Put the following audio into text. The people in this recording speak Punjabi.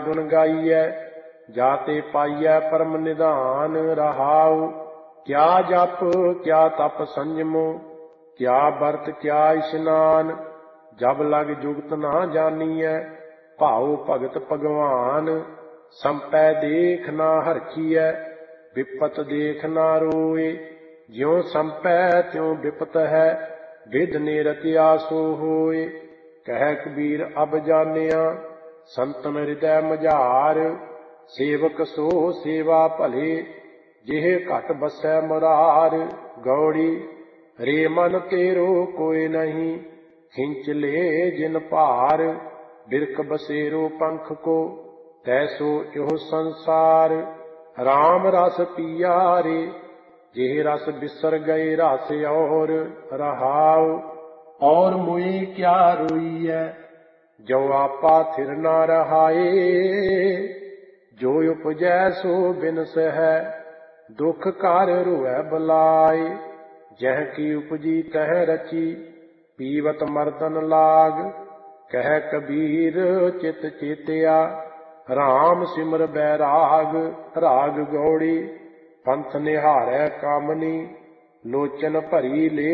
ਗੁਣ ਗਾਈਐ, ਜਾਤੇ ਪਾਈਐ ਪਰਮ ਨਿਧਾਨ। ਰਹਾਉ ਕਿਆ ਜਪ ਕਿਆ ਤਪ ਸੰਜਮੋ, ਕਿਆ ਵਰਤ ਕਿਆ ਇਸ਼ਨਾਨ। ਜਬ ਲਗ ਜੁਗਤ ਨਾ ਜਾਨੀਐ, ਭਾਉ ਭਗਤ ਭਗਵਾਨ। ਸੰਪੈ ਦੇਖ ਨਾ ਹਰਖੀਐ, ਵਿਪਤ ਦੇਖ ਨਾ ਰੋਏ। ਜਿਉ ਸੰਪੈ ਤਿਉ ਵਿਪਤ ਹੈ, ਵਿਧ ਨਿਰਤਿਆ ਸੋ ਹੋਏ। ਕਹਿ ਕਬੀਰ ਅਬ ਜਾਣਿਆ, ਸੰਤਨ ਹਿਰਦੈ ਮਝਾਰ। ਸੇਵਕ ਸੋ ਸੇਵਾ ਭਲੇ, ਜਿਹ ਘਟ ਬਸੈ ਮੁਰਾਰ। ਗੌੜੀ ਰੇ ਮਨ ਤੇਰੋ ਕੋਇ ਨਹੀਂ, ਖਿੰਚ ਲੇ ਜਿਨ ਭਾਰ। ਬਿਰਖ ਬਸੇਰੋ ਪੰਖ ਕੋ, ਤੈਸੋ ਇਹੋ ਸੰਸਾਰ। ਰਾਮ ਰਸ ਪੀਆ ਰੇ, ਜਿਹ ਰਸ ਬਿਸਰ ਗਏ ਰਸ ਔਰ। ਰਹਾਉ ਔਰ ਮੁਈ ਕਿਆ ਰੋਈਐ, ਜੋ ਆਪਾ ਥਿਰ ਨਾ ਰਹਾਏ। ਜੋ ਉਪਜੈ ਸੋ ਬਿਨਸ ਹੈ, ਦੁਖ ਕਰ ਰੋਐ ਬਲਾਏ। ਜਹ ਕੀ ਉਪਜੀ ਤਹ ਰਚੀ, ਪੀਵਤ ਮਰਦਨ ਲਾਗ। ਕਹਿ ਕਬੀਰ ਚਿਤ ਚੇਤਿਆ, ਰਾਮ ਸਿਮਰ ਬੈਰਾਗ। ਰਾਗ ਗੌੜੀ ਪੰਥ ਨਿਹਾਰੈ ਕਾਮਨੀ, ਲੋਚਨ ਭਰੀ ਲੇ